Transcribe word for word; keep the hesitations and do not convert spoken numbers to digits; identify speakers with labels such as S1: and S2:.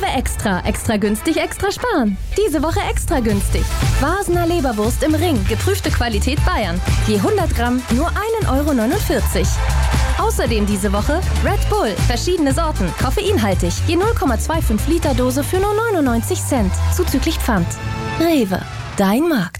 S1: Extra. Extra günstig, extra sparen. Diese Woche extra günstig. Wasner Leberwurst im Ring. Geprüfte Qualität Bayern. Je hundert Gramm nur ein Euro neunundvierzig. Außerdem diese Woche Red Bull. Verschiedene Sorten. Koffeinhaltig. Je null Komma fünfundzwanzig Liter Dose für nur neunundneunzig Cent. Zuzüglich Pfand. Rewe. Dein Markt.